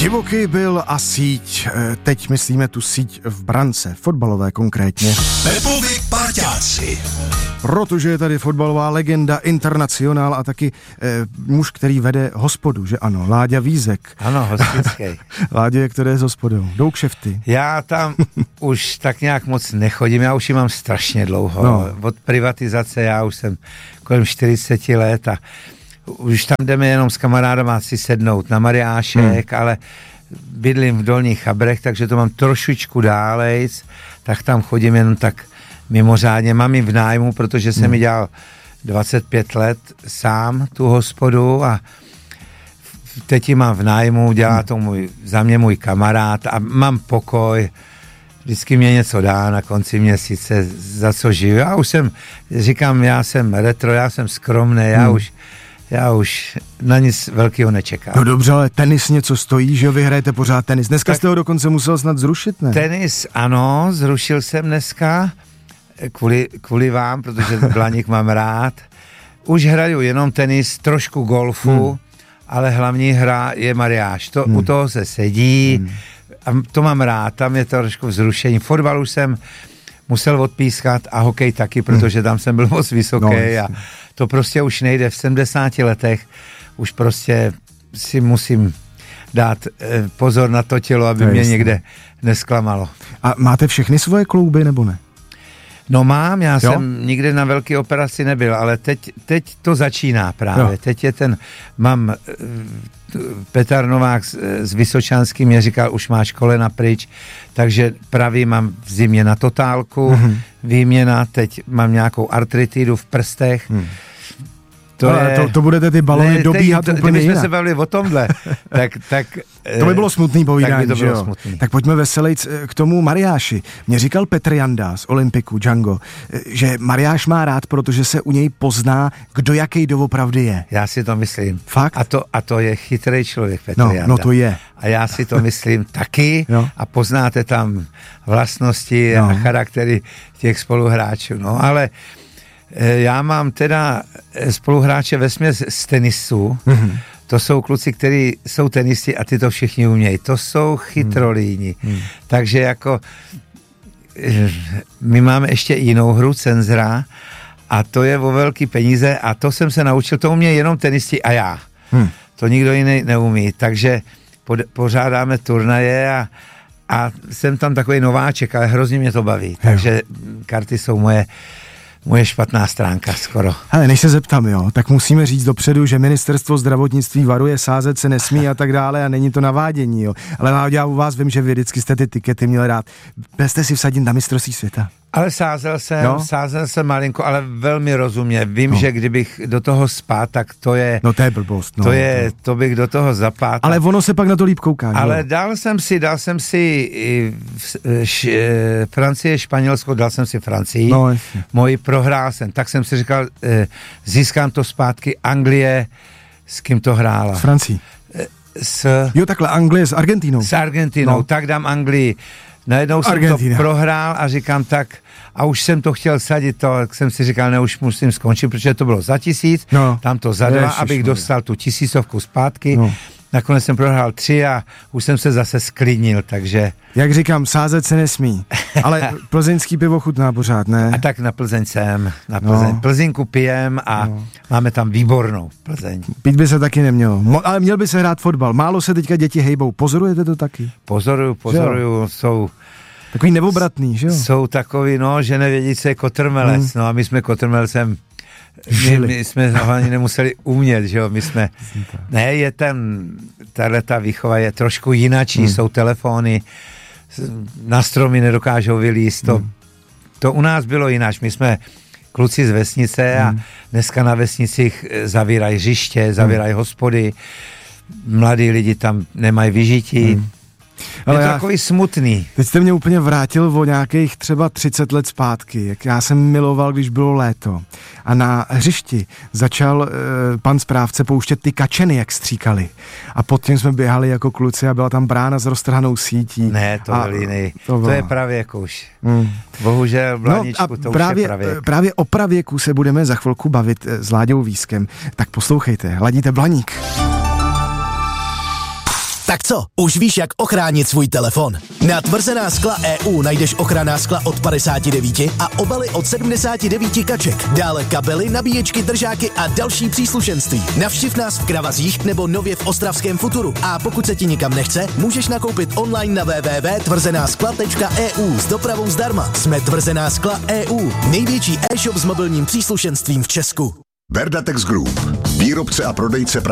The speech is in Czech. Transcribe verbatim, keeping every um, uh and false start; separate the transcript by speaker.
Speaker 1: Divoký byl a síť. Teď myslíme tu síť v brance, fotbalové konkrétně.
Speaker 2: Pepovi parťáci.
Speaker 1: Protože je tady fotbalová legenda, internacionál a taky eh, muž, který vede hospodu, že ano, Láďa Vízek.
Speaker 3: Ano, hospodský.
Speaker 1: Láďa, které je s hospodou. Jdou kšefty.
Speaker 3: Já tam už tak nějak moc nechodím, já už ji mám strašně dlouho. No. Od privatizace já už jsem kolem čtyřicet let a už tam jdeme jenom s kamarádama si sednout na mariášek, hmm. ale bydlím v Dolních Chabrech, takže to mám trošičku dálejc, tak tam chodím jenom tak mimořádně. Mám ji v nájmu, protože jsem hmm. ji dělal dvacet pět let sám, tu hospodu, a teď ji mám v nájmu, dělá hmm. to můj, za mě můj kamarád a mám pokoj. Vždycky mě něco dá na konci měsíce, za co žiju. Já už jsem, říkám, já jsem retro, já jsem skromný, já hmm. už Já už na nic velkého nečekám.
Speaker 1: No dobře, ale tenis něco stojí, že jo, vy hrajete pořád tenis. Dneska tak jste ho dokonce musel snad zrušit, ne?
Speaker 3: Tenis, ano, zrušil jsem dneska, kvůli, kvůli vám, protože Blaník mám rád. Už hraju jenom tenis, trošku golfu, hmm. ale hlavní hra je mariáš. To, hmm. U toho se sedí hmm. a to mám rád, tam je to trošku vzrušení. Fotbal už jsem musel odpískat a hokej taky, protože tam jsem byl moc vysoký no, a to prostě už nejde. V sedmdesáti letech už prostě si musím dát eh, pozor na to tělo, aby to mě jasný. Někde nesklamalo.
Speaker 1: A máte všechny svoje klouby, nebo ne?
Speaker 3: No mám, já
Speaker 1: jo?
Speaker 3: jsem nikdy na velké operaci nebyl, ale teď, teď to začíná právě. Jo. Teď je ten, mám eh, Petar Novák s, s Vysočanským mě říkal, už máš kolena pryč, takže pravý mám v zimě na totálku, mm-hmm. výměna, teď mám nějakou artritidu v prstech. Mm. To,
Speaker 1: no, je, to, to budete ty balony ne, dobíhat teď, úplně jinak.
Speaker 3: Kdybychom se bavili o tomhle, tak, tak...
Speaker 1: To by bylo smutný povídání,
Speaker 3: tak by to bylo
Speaker 1: že jo?
Speaker 3: Smutný.
Speaker 1: Tak pojďme veselejc k tomu mariáši. Mně říkal Petr Janda z Olympiku, Django, že mariáš má rád, protože se u něj pozná, kdo jaký doopravdy je.
Speaker 3: Já si to myslím.
Speaker 1: Fakt?
Speaker 3: A to, a to je chytrý člověk, Petr
Speaker 1: no,
Speaker 3: Janda.
Speaker 1: No to je.
Speaker 3: A já si to myslím taky
Speaker 1: jo.
Speaker 3: a poznáte tam vlastnosti no. a charaktery těch spoluhráčů. No ale já mám teda spoluhráče vesměs z tenisu. Mm-hmm. To jsou kluci, kteří jsou tenisti a ty to všichni umějí. To jsou chytrolíni. Mm. Takže jako my máme ještě jinou hru, Cenzra, a to je o velký peníze a to jsem se naučil, to umějí jenom tenisti a já. Mm. To nikdo jiný neumí. Takže pod, pořádáme turnaje a, a jsem tam takový nováček, ale hrozně mě to baví. Takže karty jsou moje Moje špatná stránka skoro.
Speaker 1: Ale než se zeptám, jo, tak musíme říct dopředu, že ministerstvo zdravotnictví varuje, sázet se nesmí a tak dále a není to navádění, jo. Ale já u vás vím, že vy vždycky jste ty tikety měl rád. Jste si vsadit na mistrovství světa?
Speaker 3: Ale sázel jsem, no? sázel jsem malinko, ale velmi rozumně. Vím,
Speaker 1: no.
Speaker 3: že kdybych do toho spát, tak to je...
Speaker 1: No to je blbost. No,
Speaker 3: to je, to bych do toho zapát.
Speaker 1: Ale ono se pak na to líp kouká.
Speaker 3: Ale
Speaker 1: jo?
Speaker 3: dal jsem si, dal jsem si š, Francie, Španělsko, dal jsem si Francii.
Speaker 1: No, jasně.
Speaker 3: Moji prohrál jsem. Tak jsem si říkal, získám to zpátky. Anglie, s kým to hrála?
Speaker 1: S Francií.
Speaker 3: S...
Speaker 1: Jo, takhle, Anglie s Argentínou.
Speaker 3: S Argentinou, no. Tak dám Anglii. Najednou jsem Argentina. To prohrál a říkám tak, a už jsem to chtěl sadit, to, tak jsem si říkal, ne, už musím skončit, protože to bylo za tisíc, no. Tam to za dva, Ježiš, abych dostal tu tisícovku zpátky. No. Nakonec jsem prohrál tři a už jsem se zase sklidnil, takže...
Speaker 1: Jak říkám, sázet se nesmí, ale plzeňský pivo chutná pořád, ne?
Speaker 3: A tak na Plzeň jsem, na Plzeň. No. Plzeňku pijem a no. máme tam výbornou Plzeň.
Speaker 1: Pít by se taky nemělo, Mo- ale měl by se hrát fotbal. Málo se teďka děti hejbou, pozorujete to taky?
Speaker 3: Pozoruju, pozoruju, jsou...
Speaker 1: Takový neobratný, že jo?
Speaker 3: Jsou takový, no, že nevědí, co je kotrmelec, hmm. no a my jsme kotrmelcem... My, my jsme ho ani nemuseli umět, že jo, my jsme, ne, je ten, tato výchova je trošku jinačí, hmm. jsou telefony, na stromy nedokážou vylízt, to, hmm. to u nás bylo jináč, my jsme kluci z vesnice a hmm. dneska na vesnicích zavírají hřiště, zavírají hmm. hospody, mladí lidi tam nemají vyžití, hmm. Ale je to takový smutný.
Speaker 1: Teď jste mě úplně vrátil o nějakých třeba třicet let zpátky, jak já jsem miloval, když bylo léto. A na hřišti začal e, pan správce pouštět ty kačeny, jak stříkali. A pod tím jsme běhali jako kluci a byla tam brána s roztrhanou sítí.
Speaker 3: Ne, to byl jiný. To, to je pravěk už. Mm. Bohužel v Blaničku, no to
Speaker 1: právě,
Speaker 3: už je pravěk.
Speaker 1: Právě o pravěku se budeme za chvilku bavit s Láďou Vízkem. Tak poslouchejte, ladíte Blaník.
Speaker 4: Tak co, už víš, jak ochránit svůj telefon? Na Tvrzená skla E U najdeš ochranná skla od padesát devět a obaly od sedmdesát devět kaček. Dále kabely, nabíječky, držáky a další příslušenství. Navštiv nás v Kravazích nebo nově v ostravském Futuru. A pokud se ti nikam nechce, můžeš nakoupit online na w w w tečka tvrzená skla tečka e u s dopravou zdarma. Jsme Tvrzená skla E U, největší e-shop s mobilním příslušenstvím v Česku.
Speaker 2: Verdatex Group, výrobce a prodejce